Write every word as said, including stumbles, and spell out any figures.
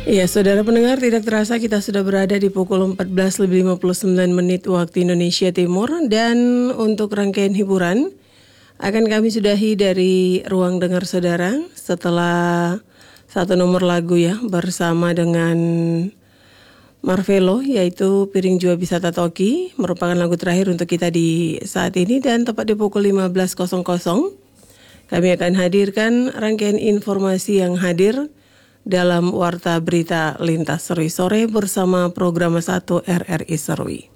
Iya, saudara pendengar, tidak terasa kita sudah berada di pukul empat belas lebih lima puluh sembilan menit waktu Indonesia Timur. Dan untuk rangkaian hiburan akan kami sudahi dari ruang dengar saudara setelah satu nomor lagu ya bersama dengan Marvelo, yaitu Piring Jua Bisata Toki, merupakan lagu terakhir untuk kita di saat ini. Dan tepat di pukul lima belas kami akan hadirkan rangkaian informasi yang hadir dalam Warta Berita Lintas Serui Sore bersama Program satu R R I Serui.